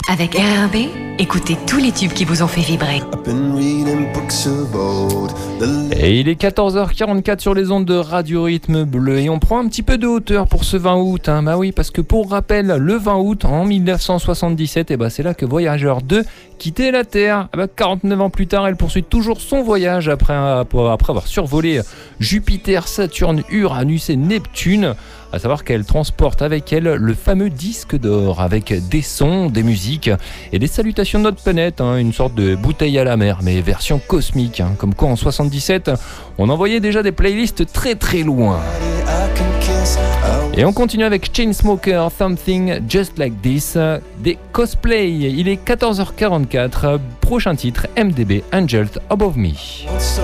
Avec RRB, écoutez tous les tubes qui vous ont fait vibrer. Et il est 14h44 sur les ondes de Radio Rythme Bleu et on prend un petit peu de hauteur pour ce 20 août. Bah oui, parce que pour rappel, le 20 août en 1977, c'est là que Voyageur 2 quittait la Terre. 49 ans plus tard, elle poursuit toujours son voyage après avoir survolé Jupiter, Saturne, Uranus et Neptune. À savoir qu'elle transporte avec elle le fameux disque d'or avec des sons, des musiques et des salutations de notre planète, une sorte de bouteille à la mer, mais version cosmique. Comme quoi en 77, on envoyait déjà des playlists très très loin. Et on continue avec Chainsmokers, Something Just Like This, des cosplays. Il est 14h44, prochain titre, MDB, Angels Above Me. So